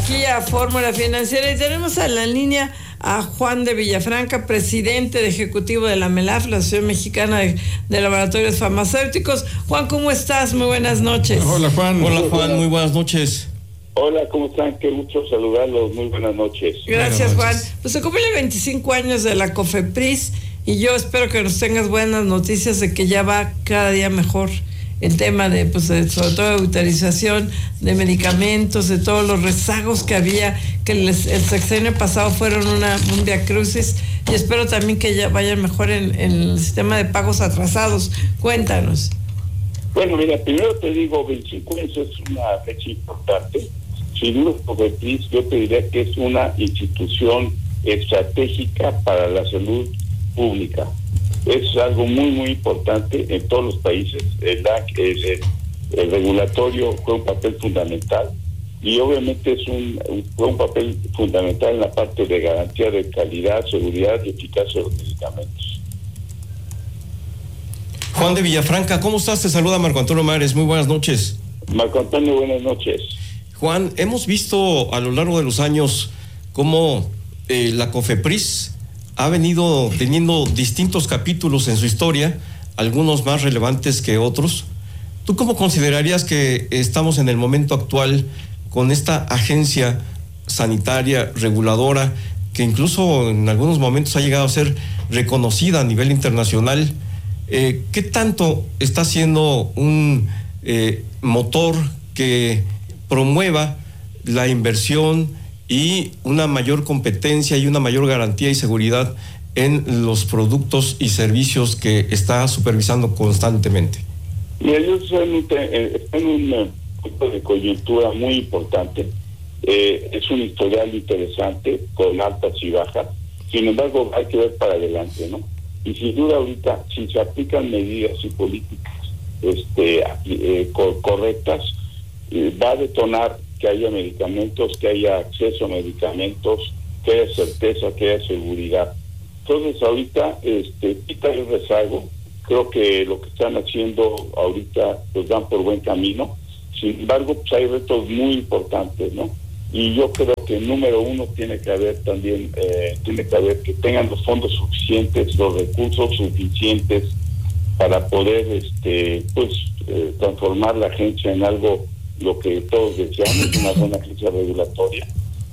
aquí a Fórmula Financiera y tenemos a la línea a Juan de Villafranca, presidente ejecutivo de la MELAF, la Asociación Mexicana de Laboratorios Farmacéuticos. Juan, ¿cómo estás? Muy buenas noches. Hola, Juan. Hola, Juan. Muy buenas noches. Hola, ¿cómo están? Qué gusto saludarlos. Muy buenas noches. Gracias, Juan. Pues se cumple 25 años de la COFEPRIS y yo espero que nos tengas buenas noticias de que ya va cada día mejor el tema de, pues, sobre todo de utilización de medicamentos, de todos los rezagos que había, que el sexenio pasado fueron un viacrucis, y espero también que ya vayan mejor en el sistema de pagos atrasados. Cuéntanos. Bueno, mira, primero te digo, 25 años es una fecha importante. Sin duda, COFEPRIS, yo te diría que es una institución estratégica para la salud pública. Es algo muy, muy importante en todos los países. El regulatorio juega un papel fundamental y obviamente juega un papel fundamental en la parte de garantía de calidad, seguridad y eficacia de los medicamentos. Juan de Villafranca, ¿cómo estás? Te saluda Marco Antonio Mares. Muy buenas noches. Marco Antonio, buenas noches. Juan, hemos visto a lo largo de los años cómo la COFEPRIS ha venido teniendo distintos capítulos en su historia, algunos más relevantes que otros. ¿Tú cómo considerarías que estamos en el momento actual con esta agencia sanitaria reguladora que incluso en algunos momentos ha llegado a ser reconocida a nivel internacional? ¿Qué tanto está siendo un motor que promueva la inversión y una mayor competencia y una mayor garantía y seguridad en los productos y servicios que está supervisando constantemente? Mira, yo estoy en un punto de coyuntura muy importante. Es un historial interesante, con altas y bajas. Sin embargo, hay que ver para adelante, ¿no? Y sin duda ahorita, si se aplican medidas y políticas correctas, va a detonar que haya medicamentos, que haya acceso a medicamentos, que haya certeza, que haya seguridad. Entonces ahorita quita el rezago. Creo que lo que están haciendo ahorita pues van por buen camino. Sin embargo, pues hay retos muy importantes, ¿no? Y yo creo que número uno tiene que haber también, que tengan los fondos suficientes, los recursos suficientes para poder transformar la agencia en algo lo que todos deseamos, una buena agencia regulatoria.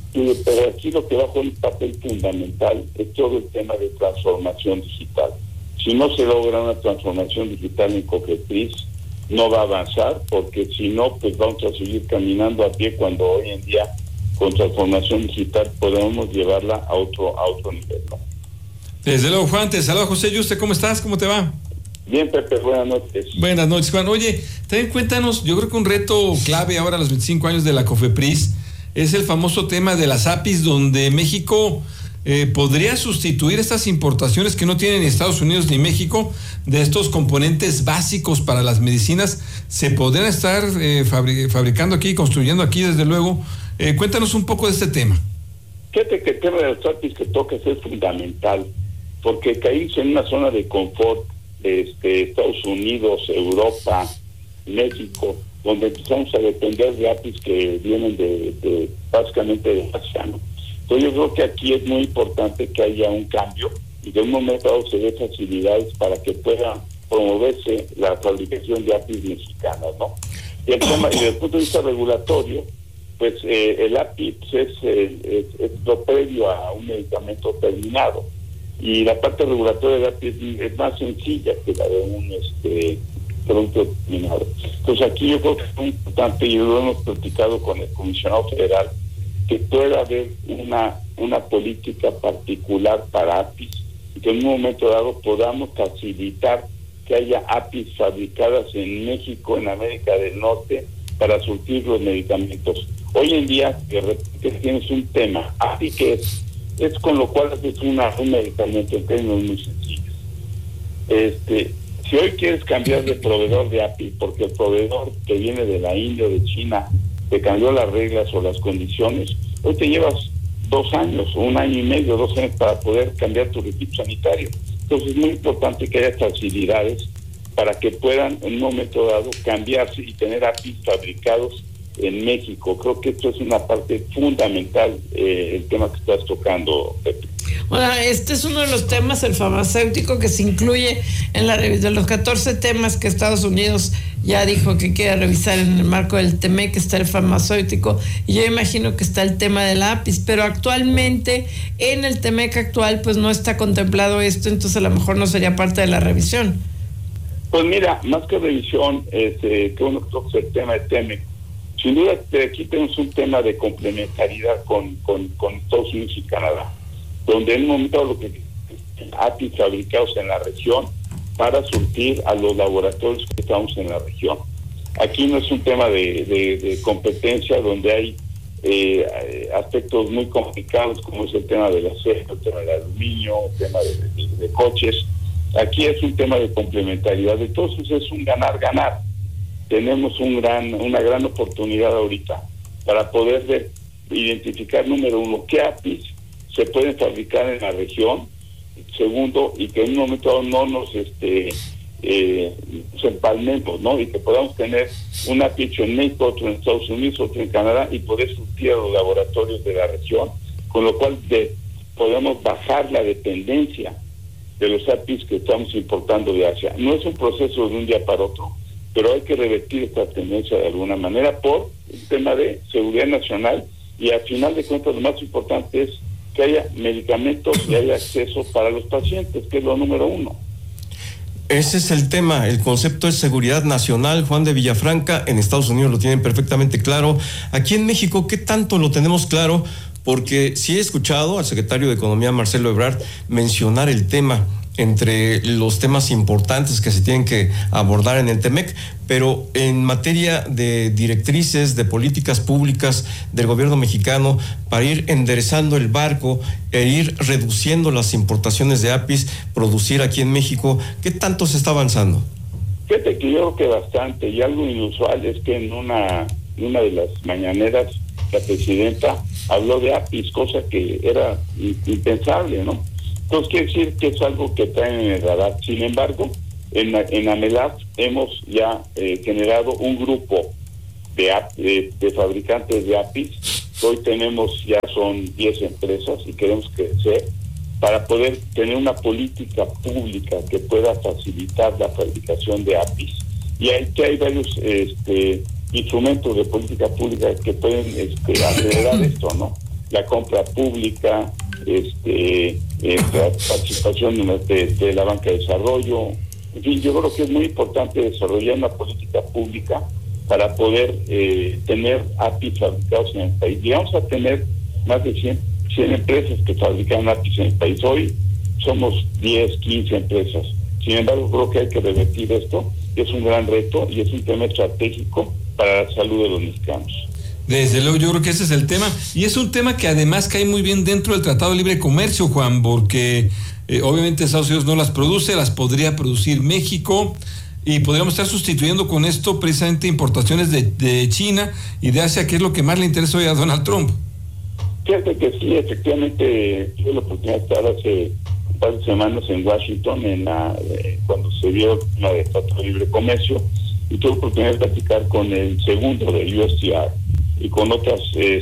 Pero aquí lo que va a jugar un papel fundamental es todo el tema de transformación digital. Si no se logra una transformación digital en COFEPRIS, no va a avanzar, porque si no, pues vamos a seguir caminando a pie cuando hoy en día con transformación digital podemos llevarla a otro nivel, ¿no? Desde luego, Juan, te saluda José Yuste, ¿cómo estás? ¿Cómo te va? Bien, Pepe, buenas noches. Buenas noches, Juan. Oye, también cuéntanos, yo creo que un reto clave ahora a los 25 años de la COFEPRIS es el famoso tema de las APIs, donde México podría sustituir estas importaciones que no tienen ni Estados Unidos ni México, de estos componentes básicos para las medicinas. Se podrían estar fabricando aquí, construyendo aquí, desde luego. Cuéntanos un poco de este tema. Fíjate que el tema de las APIs que tocas es fundamental, porque caímos en una zona de confort, Estados Unidos, Europa, México, donde empezamos a depender de APIs que vienen de básicamente de Asia, ¿no? Entonces yo creo que aquí es muy importante que haya un cambio y de un momento dado se dé facilidades para que pueda promoverse la fabricación de APIs mexicanas, ¿no? Y el tema, y desde el punto de vista regulatorio, pues el API pues, es lo previo a un medicamento terminado. Y la parte regulatoria de API es más sencilla que la de un producto terminado. Entonces aquí yo creo que es muy importante, y lo hemos platicado con el comisionado federal, que pueda haber una política particular para APIs, y que en un momento dado podamos facilitar que haya APIs fabricadas en México, en América del Norte, para surtir los medicamentos. Hoy en día, de repente tienes un tema, API que es con lo cual es un medicamento en términos muy sencillos. Si hoy quieres cambiar de proveedor de API, porque el proveedor que viene de la India o de China te cambió las reglas o las condiciones, hoy te llevas 2 años, o 1 año y medio, 2 años para poder cambiar tu equipo sanitario. Entonces es muy importante que haya facilidades para que puedan en un momento dado cambiarse y tener APIs fabricados en México. Creo que esto es una parte fundamental, el tema que estás tocando, Pepe. Ahora, este es uno de los temas, el farmacéutico, que se incluye en la revisión de los 14 temas que Estados Unidos ya dijo que quiere revisar en el marco del TEMEC, que está el farmacéutico, y yo imagino que está el tema del APIS, pero actualmente en el TEMEC actual pues no está contemplado esto, entonces a lo mejor no sería parte de la revisión. Pues mira, más que revisión, que uno toca el tema del TEMEC, sin duda aquí tenemos un tema de complementariedad con Estados Unidos y Canadá, donde en un momento lo que APIs fabricados en la región para surtir a los laboratorios que estamos en la región. Aquí no es un tema de competencia donde hay aspectos muy complicados como es el tema del acero, el tema del aluminio, el tema de coches. Aquí es un tema de complementariedad, entonces es un ganar-ganar. Tenemos una gran oportunidad ahorita para poder identificar, número uno, qué APIs se pueden fabricar en la región, segundo, y que en un momento dado no nos empalmemos, ¿no? Y que podamos tener un API en México, otro en Estados Unidos, otro en Canadá, y poder surtir a los laboratorios de la región, con lo cual podemos bajar la dependencia de los APIs que estamos importando de Asia. No es un proceso de un día para otro, pero hay que revertir esta tendencia de alguna manera por el tema de seguridad nacional, y al final de cuentas lo más importante es que haya medicamentos y haya acceso para los pacientes, que es lo número uno. Ese es el tema, el concepto de seguridad nacional. Juan de Villafranca, en Estados Unidos lo tienen perfectamente claro. Aquí en México, ¿qué tanto lo tenemos claro? Porque sí he escuchado al secretario de Economía, Marcelo Ebrard, mencionar el tema entre los temas importantes que se tienen que abordar en el TEMEC, pero en materia de directrices, de políticas públicas del gobierno mexicano para ir enderezando el barco e ir reduciendo las importaciones de APIs, producir aquí en México, ¿qué tanto se está avanzando? Fíjate que yo creo que bastante, y algo inusual es que en una de las mañaneras la presidenta habló de APIs, cosa que era impensable, ¿no? Entonces quiere decir que es algo que traen en el radar. Sin embargo, en AMELAF hemos ya generado un grupo de fabricantes de APIs. Hoy tenemos, ya son 10 empresas y queremos crecer para poder tener una política pública que pueda facilitar la fabricación de APIs. Y hay varios instrumentos de política pública que pueden acelerar esto, ¿no? La compra pública, la participación de la banca de desarrollo. En fin, yo creo que es muy importante desarrollar una política pública para poder tener APIs fabricados en el país. Y vamos a tener más de 100 empresas que fabrican APIs en el país. Hoy somos 10, 15 empresas. Sin embargo, creo que hay que revertir esto. Es un gran reto y es un tema estratégico para la salud de los mexicanos. Desde luego, yo creo que ese es el tema, y es un tema que además cae muy bien dentro del Tratado de Libre Comercio, Juan, porque obviamente Estados Unidos no las produce, las podría producir México, y podríamos estar sustituyendo con esto precisamente importaciones de China y de Asia, que es lo que más le interesa hoy a Donald Trump. Fíjate que sí, efectivamente, tuve la oportunidad de estar hace un par de semanas en Washington, cuando se vio la de Tratado de Libre Comercio, y tuve la oportunidad de platicar con el segundo del USTR y con otras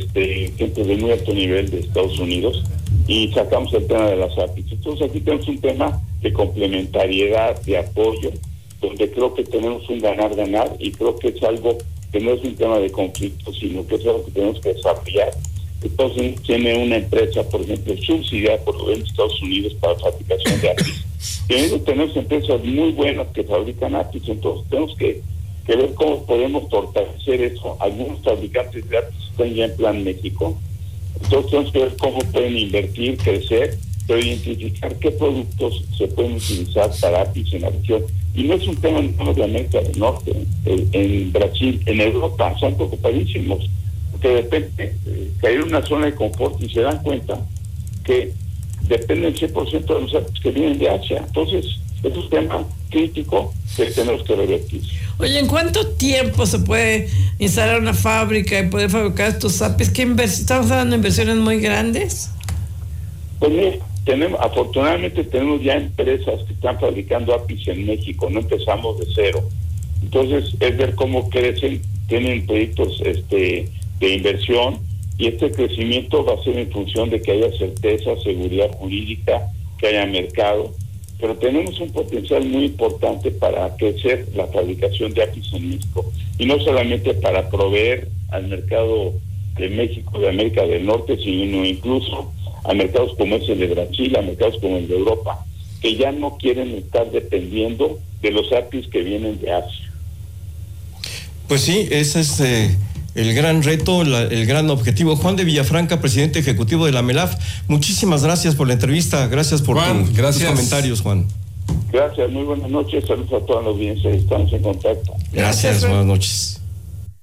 gente de muy alto nivel de Estados Unidos, y sacamos el tema de las APIs. Entonces aquí tenemos un tema de complementariedad, de apoyo, donde creo que tenemos un ganar-ganar, y creo que es algo que no es un tema de conflicto, sino que es algo que tenemos que desarrollar. Entonces tiene una empresa, por ejemplo, subsidiada por el gobierno de Estados Unidos para fabricación de APIs. Tenemos empresas muy buenas que fabrican APIs, entonces tenemos que ver cómo podemos fortalecer eso. Algunos fabricantes de APIs están ya en Plan México, entonces tenemos que ver cómo pueden invertir, crecer, pero identificar qué productos se pueden utilizar para APIs en la región. Y no es un tema de América del Norte, en Brasil, en Europa, son preocupadísimos, porque de repente caer en una zona de confort y se dan cuenta que dependen 100% de los APIs que vienen de Asia. Entonces, es un tema crítico que tenemos que revertir. Oye, ¿en cuánto tiempo se puede instalar una fábrica y poder fabricar estos APIs? ¿Estamos hablando de inversiones muy grandes? Pues mira, afortunadamente tenemos ya empresas que están fabricando APIs en México, no empezamos de cero. Entonces es ver cómo crecen, tienen proyectos de inversión, y este crecimiento va a ser en función de que haya certeza, seguridad jurídica, que haya mercado, pero tenemos un potencial muy importante para crecer la fabricación de APIs en México, y no solamente para proveer al mercado de México, de América del Norte, sino incluso a mercados como es el de Brasil, a mercados como el de Europa, que ya no quieren estar dependiendo de los APIs que vienen de Asia. Pues sí, ese es el gran reto, el gran objetivo. Juan de Villafranca, presidente ejecutivo de la MELAF, muchísimas gracias por la entrevista, gracias por tus comentarios, Juan. Gracias, muy buenas noches, saludos a toda la audiencia, estamos en contacto. Gracias, buenas noches.